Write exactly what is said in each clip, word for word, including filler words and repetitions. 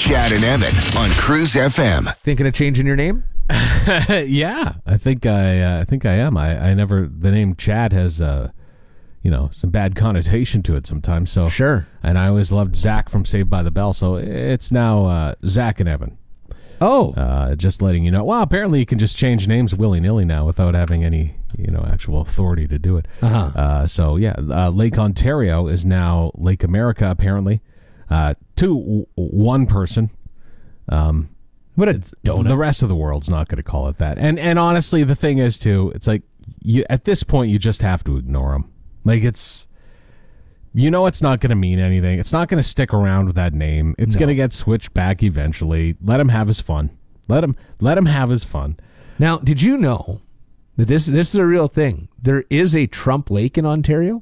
Chad and Evan on Cruise F M. Thinking of changing your name? Yeah, I think I, uh, I think I am. I, I never. The name Chad has, uh, you know, some bad connotation to it sometimes. So Sure. And I always loved Zach from Saved by the Bell, so it's now uh, Zach and Evan. Oh, Uh, just letting you know. Well, apparently you can just change names willy nilly now without having any, you know, actual authority to do it. Uh-huh. Uh, so yeah, uh, Lake Ontario is now Lake America. Apparently, uh, to one person. Um, what a donut. The rest of the world's not going to call it that. And and honestly, the thing is too, it's like you at this point you just have to ignore them. Like it's, you know, it's not going to mean anything. It's not going to stick around with that name. It's No. going to get switched back eventually. Let him have his fun. Let him let him have his fun. Now, did you know that this this is a real thing? There is a Trump Lake in Ontario.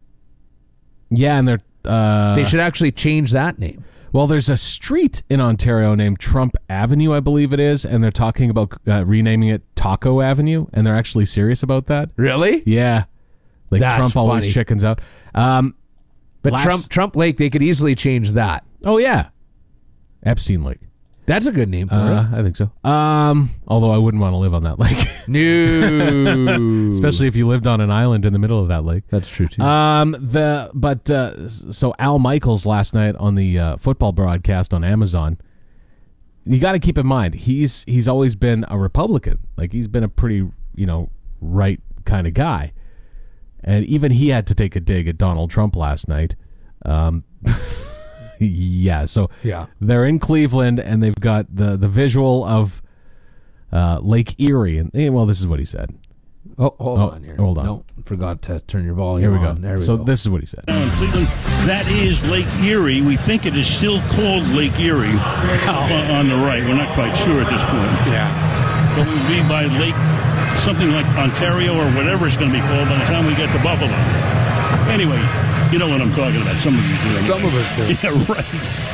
Yeah, and they're uh, They should actually change that name. well, there's a street in Ontario named Trump Avenue, I believe it is, and they're talking about uh, renaming it Taco Avenue, and they're actually serious about that. Really? Yeah, like That's Trump always funny. chickens out. Um, But Last- Trump Trump Lake, they could easily change that. oh yeah, Epstein Lake. That's a good name for Uh, I think so. Um, although I wouldn't want to live on that lake, it. No. especially if you lived on an island in the middle of that lake. That's true, too. Um, the but uh, so Al Michaels last night on the uh, football broadcast on Amazon. You got to keep in mind he's he's always been a Republican. Like he's been a pretty you know right kind of guy, and even he had to take a dig at Donald Trump last night. Um, yeah, so Yeah. they're in Cleveland and they've got the the visual of uh, Lake Erie, and eh, well, this is what he said. oh, hold oh, on here. hold on. No, forgot to turn your volume Here we go. on. There we so go. this is what he said. Now in Cleveland, that is Lake Erie. We think it is still called Lake Erie uh, on the right. We're not quite sure at this point. Yeah. But we'll be by Lake something like Ontario or whatever it's going to be called by the time we get to Buffalo. Anyway, you know what I'm talking about. Some of you do. Some of us do. Yeah, right.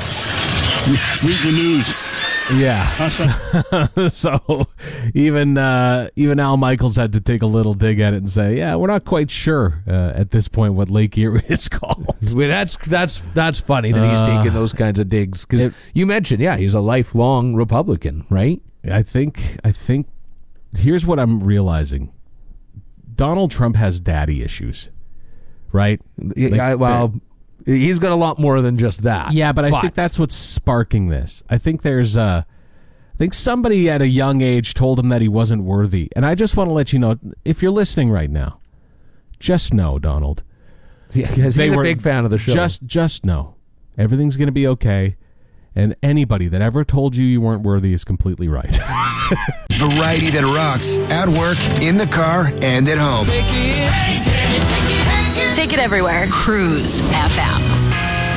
Read the news. Yeah. Awesome. So even uh, even Al Michaels had to take a little dig at it and say, "Yeah, we're not quite sure uh, at this point what Lake Erie is called." Well, that's that's that's funny that he's Uh, taking those kinds of digs because it- you mentioned, yeah, he's a lifelong Republican, right? I think I think here's what I'm realizing: Donald Trump has daddy issues, right? Yeah, Like, I- well, he's got a lot more than just that. Yeah, but I think that's what's sparking this. I think there's uh I think somebody at a young age told him that he wasn't worthy. And I just want to let you know, if you're listening right now, just know, Donald. yeah, 'cause they he's a were- big fan of the show. Just just know. Everything's going to be okay. And anybody that ever told you you weren't worthy is completely right. Variety that rocks at work, in the car, and at home. Take it everywhere. Cruise F M.